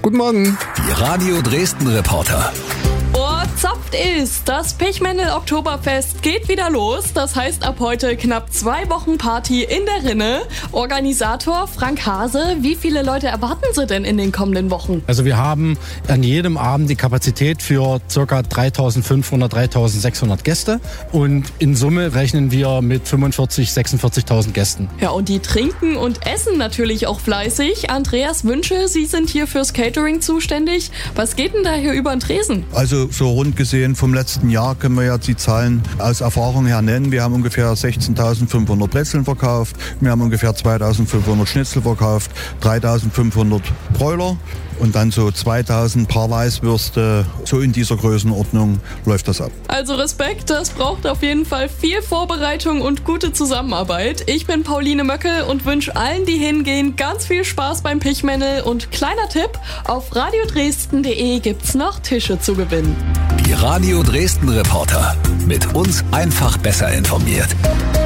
Guten Morgen. Die Radio Dresden Reporter. Zapft ist, das Pechmännel Oktoberfest geht wieder los. Das heißt ab heute knapp 2 Wochen Party in der Rinne. Organisator Frank Hase, wie viele Leute erwarten Sie denn in den kommenden Wochen? Also wir haben an jedem Abend die Kapazität für ca. 3.500, 3.600 Gäste und in Summe rechnen wir mit 45.000, 46.000 Gästen. Ja, und die trinken und essen natürlich auch fleißig. Andreas Wünsche, Sie sind hier fürs Catering zuständig. Was geht denn da hier über den Tresen? Also so rund gesehen vom letzten Jahr können wir ja die Zahlen aus Erfahrung her nennen. Wir haben ungefähr 16.500 Brezeln verkauft, wir haben ungefähr 2.500 Schnitzel verkauft, 3.500 Bräuler und dann so 2.000 Paar Weißwürste. So in dieser Größenordnung läuft das ab. Also Respekt, das braucht auf jeden Fall viel Vorbereitung und gute Zusammenarbeit. Ich bin Pauline Möckel und wünsche allen, die hingehen, ganz viel Spaß beim Pechmännel. Und kleiner Tipp, auf radiodresden.de gibt's noch Tische zu gewinnen. Die Radio Dresden Reporter. Mit uns einfach besser informiert.